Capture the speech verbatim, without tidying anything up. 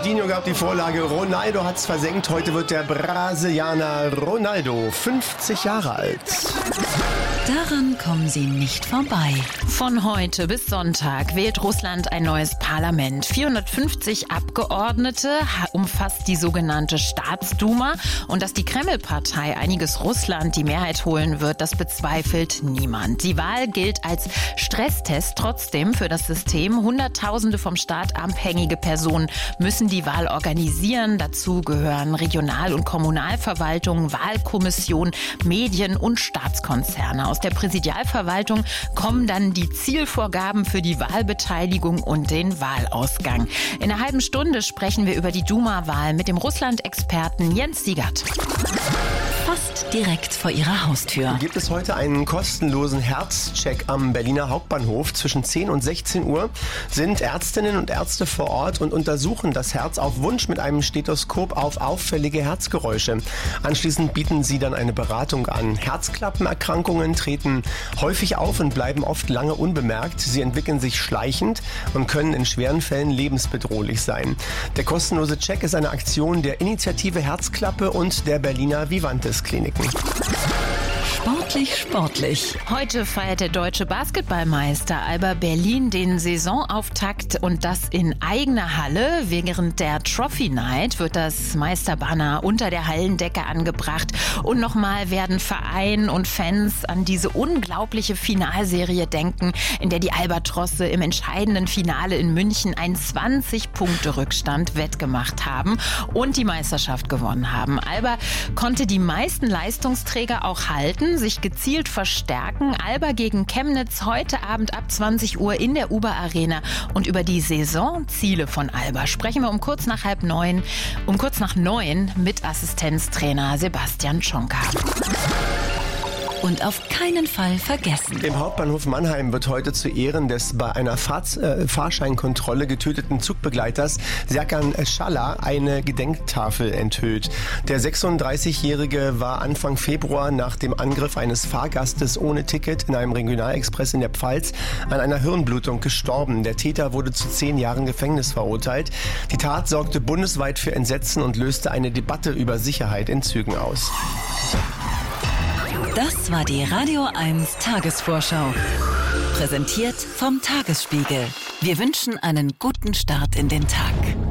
Ronaldinho gab die Vorlage, Ronaldo hat's versenkt. Heute wird der Brasilianer Ronaldo fünfzig Jahre alt. Daran kommen Sie nicht vorbei. Von heute bis Sonntag wählt Russland ein neues Parlament. vierhundertfünfzig Abgeordnete umfasst die sogenannte Staatsduma. Und dass die Kreml-Partei Einiges Russland die Mehrheit holen wird, das bezweifelt niemand. Die Wahl gilt als Stresstest trotzdem für das System. Hunderttausende vom Staat abhängige Personen müssen die Wahl organisieren. Dazu gehören Regional- und Kommunalverwaltungen, Wahlkommissionen, Medien und Staatskonzerne. Aus der Präsidialverwaltung kommen dann die Zielvorgaben für die Wahlbeteiligung und den Wahlausgang. In einer halben Stunde sprechen wir über die Duma-Wahl mit dem Russland-Experten Jens Siegert. Fast direkt vor Ihrer Haustür. Gibt es heute einen kostenlosen Herzcheck am Berliner Hauptbahnhof. Zwischen zehn und sechzehn Uhr sind Ärztinnen und Ärzte vor Ort und untersuchen das Herz auf Wunsch mit einem Stethoskop auf auffällige Herzgeräusche. Anschließend bieten sie dann eine Beratung an. Herzklappenerkrankungen treten häufig auf und bleiben oft lange unbemerkt. Sie entwickeln sich schleichend und können in schweren Fällen lebensbedrohlich sein. Der kostenlose Check ist eine Aktion der Initiative Herzklappe und der Berliner Vivantes Kliniken. Sportlich, sportlich. Heute feiert der deutsche Basketballmeister Alba Berlin den Saisonauftakt und das in eigener Halle. Während der Trophy Night wird das Meisterbanner unter der Hallendecke angebracht. Und nochmal werden Verein und Fans an diese unglaubliche Finalserie denken, in der die Albatrosse im entscheidenden Finale in München einen zwanzig-Punkte-Rückstand wettgemacht haben und die Meisterschaft gewonnen haben. Alba konnte die meisten Leistungsträger auch halten, sich gezielt verstärken. Alba gegen Chemnitz heute Abend ab zwanzig Uhr in der Uber Arena. Und über die Saisonziele von Alba sprechen wir um kurz nach halb neun, um kurz nach neun mit Assistenztrainer Sebastian Tschonka. Und auf keinen Fall vergessen. Im Hauptbahnhof Mannheim wird heute zu Ehren des bei einer Fahrz- äh, Fahrscheinkontrolle getöteten Zugbegleiters Serkan Schalla eine Gedenktafel enthüllt. Der sechsunddreißigjährige war Anfang Februar nach dem Angriff eines Fahrgastes ohne Ticket in einem Regionalexpress in der Pfalz an einer Hirnblutung gestorben. Der Täter wurde zu zehn Jahren Gefängnis verurteilt. Die Tat sorgte bundesweit für Entsetzen und löste eine Debatte über Sicherheit in Zügen aus. Das war die Radio eins Tagesvorschau. Präsentiert vom Tagesspiegel. Wir wünschen einen guten Start in den Tag.